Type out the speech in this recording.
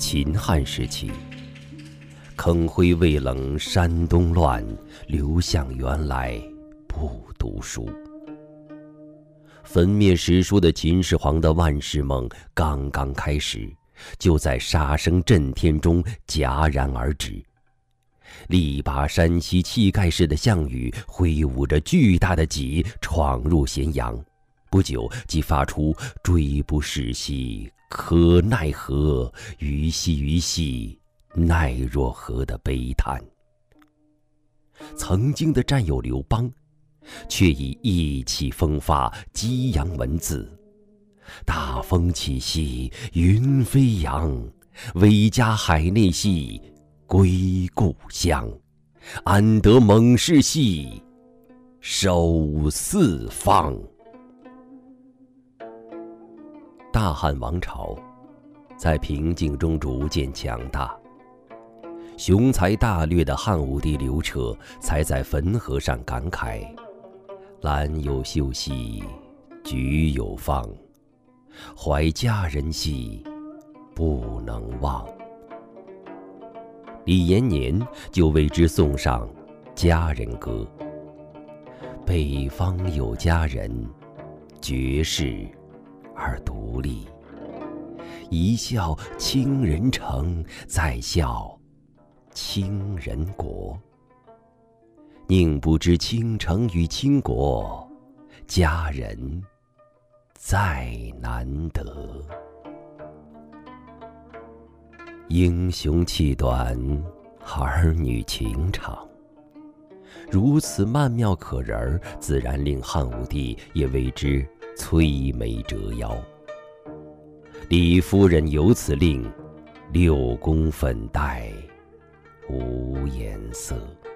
秦汉时期，坑灰未冷山东乱，刘向原来不读书。焚灭史书的秦始皇的万世梦刚刚开始，就在杀声震天中戛然而止。力拔山兮气盖世的项羽挥舞着巨大的戟闯入咸阳，不久即发出追不逝兮可奈何，虞兮虞兮奈若何的悲叹。曾经的战友刘邦却以意气风发激扬文字，大风起兮云飞扬，威加海内兮归故乡，安得猛士兮守四方。大汉王朝在平静中逐渐强大，雄才大略的汉武帝刘彻才在汾河上感慨：兰有秀兮菊有放，怀佳人兮不能忘。李延年就为之送上佳人歌：北方有佳人，绝世而独立，一笑倾人城，再笑倾人国。宁不知倾城与倾国，佳人再难得。英雄气短，儿女情长，如此曼妙可人，自然令汉武帝也为之摧眉折腰。李夫人由此令六宫粉黛无颜色。